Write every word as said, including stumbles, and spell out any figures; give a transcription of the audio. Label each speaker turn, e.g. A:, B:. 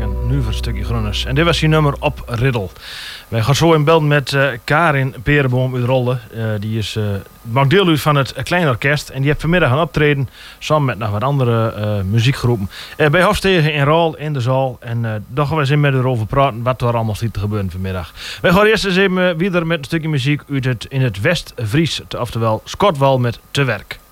A: een nuver stukje Grunners. En dit was je nummer Op Riddel. Wij gaan zo in beeld met uh, Karin Perenboom uit Rolde. Uh, die is, uh, maakt deel uit van het Klein Orkest. En die heeft vanmiddag gaan optreden samen met nog wat andere uh, muziekgroepen. Uh, bij Hofstegen in Rol in de zaal. En uh, daar gaan we eens in met erover praten wat er allemaal zit te gebeuren vanmiddag. Wij gaan eerst eens even uh, weer met een stukje muziek uit het, in het West-Fries. Oftewel Skotwal met Te Werk.